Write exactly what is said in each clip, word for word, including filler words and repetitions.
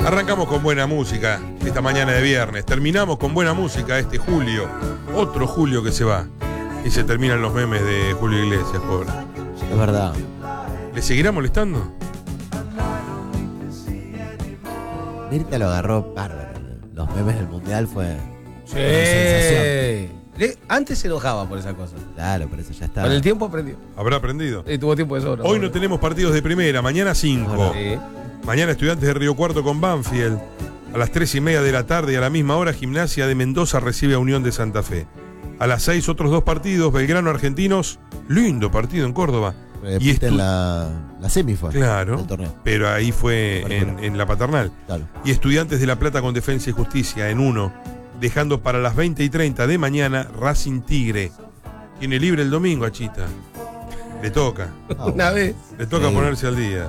Arrancamos con buena música esta mañana de viernes. Terminamos con buena música este julio. Otro julio que se va. Y se terminan los memes de Julio Iglesias, pobre. Es verdad. ¿Le seguirá molestando? Mirta lo agarró bárbaro. Los memes del mundial fue Sí. una sensación. Le- Antes se enojaba por esa cosa. Claro, pero eso ya está. Con el tiempo aprendió. ¿Habrá aprendido? Y tuvo tiempo de sobra. Hoy no tenemos partidos de primera, mañana cinco. Sí. Mañana Estudiantes de Río Cuarto con Banfield. A las tres y media de la tarde y a la misma hora Gimnasia de Mendoza recibe a Unión de Santa Fe. A las seis otros dos partidos, Belgrano Argentinos, lindo partido en Córdoba. Y estu- en la, la semi fue. Claro, del torneo. pero ahí fue en, Bueno. en la Paternal. Claro. Y Estudiantes de La Plata con Defensa y Justicia en uno, dejando para las veinte y treinta de mañana Racing Tigre. Tiene libre el domingo a Chita. Le toca, Ah, Una bueno. vez. le toca Sí. ponerse al día.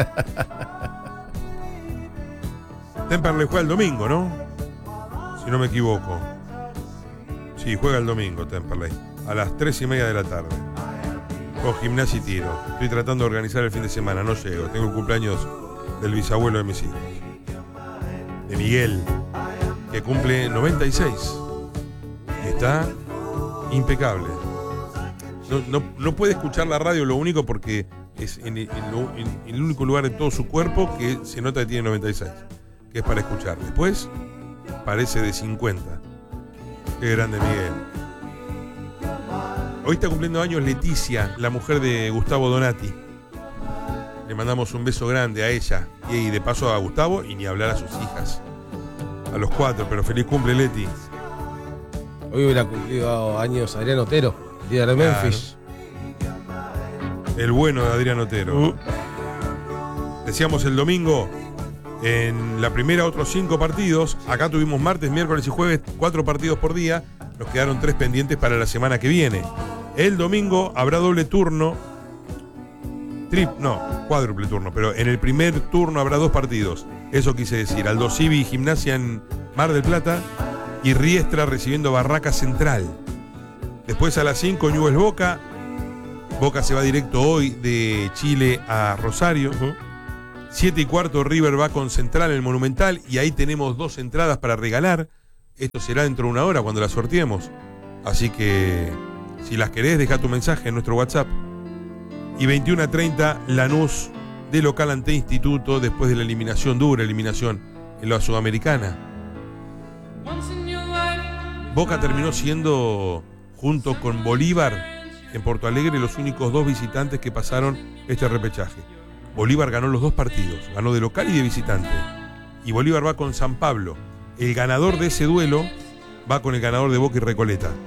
Temperley juega el domingo, ¿no? Si no me equivoco. Sí, juega el domingo Temperley. A las tres y media de la tarde. Con Gimnasia y Tiro. Estoy tratando de organizar el fin de semana, no llego. Tengo el cumpleaños del bisabuelo de mis hijos. De Miguel, que cumple noventa y seis. Y está impecable. No, no, no puede escuchar la radio, lo único porque es en, en lo- en- en el único lugar de todo su cuerpo que se nota que tiene noventa y seis. Que es para escuchar. Después parece de cincuenta. Qué grande Miguel. Hoy está cumpliendo años Leticia, la mujer de Gustavo Donati. Le mandamos un beso grande a ella y de paso a Gustavo y ni hablar a sus hijas. A los cuatro, pero feliz cumple Leti. Hoy hubiera cumplido años Adrián Otero, líder de Claro. Memphis. El bueno de Adrián Otero. Uh. Decíamos el domingo, en la primera otros cinco partidos. Acá tuvimos martes, miércoles y jueves cuatro partidos por día. Nos quedaron tres pendientes para la semana que viene. El domingo habrá doble turno. Trip, no, cuádruple turno, pero en el primer turno habrá dos partidos. Eso quise decir, Aldo Civi y Gimnasia en Mar del Plata y Riestra recibiendo Barraca Central. Después a las cinco Newell's Boca. Boca se va directo hoy de Chile a Rosario. siete y cuarto River va con Central en el Monumental y ahí tenemos dos entradas para regalar. Esto será dentro de una hora cuando las sorteemos. Así que si las querés, deja tu mensaje en nuestro WhatsApp. Y veintiuno a treinta Lanús de local ante Instituto después de la eliminación, dura eliminación en la Sudamericana. Boca terminó siendo, junto con Bolívar en Porto Alegre, los únicos dos visitantes que pasaron este repechaje. Bolívar ganó los dos partidos, ganó de local y de visitante. Y Bolívar va con San Pablo. El ganador de ese duelo va con el ganador de Boca y Recoleta.